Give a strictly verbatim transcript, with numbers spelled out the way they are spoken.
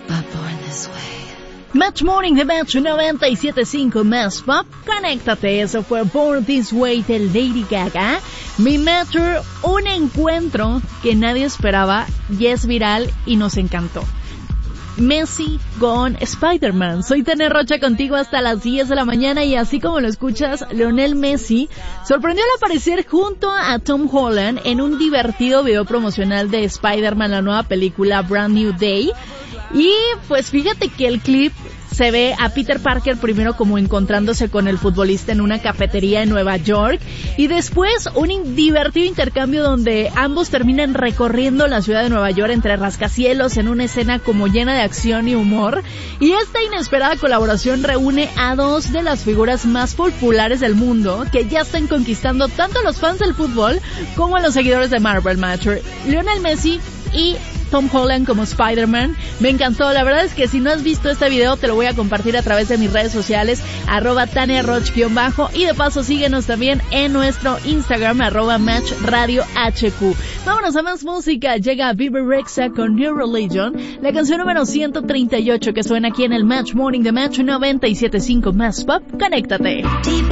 Match Morning de Match noventa y siete punto cinco Más Pop, conéctate. Eso fue Born This Way de Lady Gaga. Mi Matter, un encuentro que nadie esperaba y es viral y nos encantó. Messi con Spider-Man. Soy Tania Rocha contigo hasta las diez de la mañana y así como lo escuchas, Lionel Messi sorprendió al aparecer junto a Tom Holland en un divertido video promocional de Spider-Man, la nueva película Brand New Day. Y pues fíjate que el clip se ve a Peter Parker primero como encontrándose con el futbolista en una cafetería en Nueva York y después un divertido intercambio donde ambos terminan recorriendo la ciudad de Nueva York entre rascacielos en una escena como llena de acción y humor. Y esta inesperada colaboración reúne a dos de las figuras más populares del mundo que ya están conquistando tanto a los fans del fútbol como a los seguidores de Marvel Matter. Lionel Messi y Tom Holland como Spider-Man. Me encantó. La verdad es que si no has visto este video te lo voy a compartir a través de mis redes sociales, arroba Tania Roch-bajo, y de paso síguenos también en nuestro Instagram, arroba Match Radio H Q. Vámonos a más música. Llega Bebe Rexha con New Religion, la canción número ciento treinta y ocho que suena aquí en el Match Morning de Match noventa y siete punto cinco Más Pop. Conéctate.